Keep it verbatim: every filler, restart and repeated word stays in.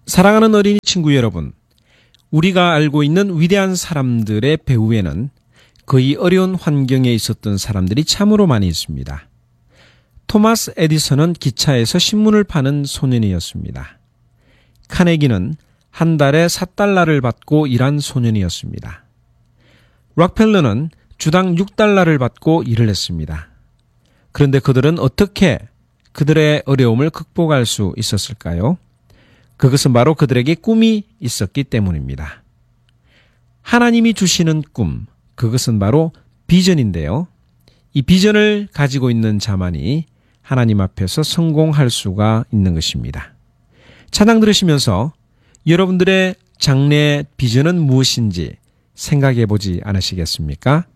사랑하는 어린이 친구 여러분, 우리가 알고 있는 위대한 사람들의 배후에는 거의 어려운 환경에 있었던 사람들이 참으로 많이 있습니다. 토마스 에디슨은 기차에서 신문을 파는 소년이었습니다. 카네기는 한 달에 사 달러를 받고 일한 소년이었습니다. 록펠러는 주당 육 달러를 받고 일을 했습니다. 그런데 그들은 어떻게 그들의 어려움을 극복할 수 있었을까요? 그것은 바로 그들에게 꿈이 있었기 때문입니다. 하나님이 주시는 꿈, 그것은 바로 비전인데요. 이 비전을 가지고 있는 자만이 하나님 앞에서 성공할 수가 있는 것입니다. 찬양 들으시면서 여러분들의 장래 비전은 무엇인지 생각해 보지 않으시겠습니까?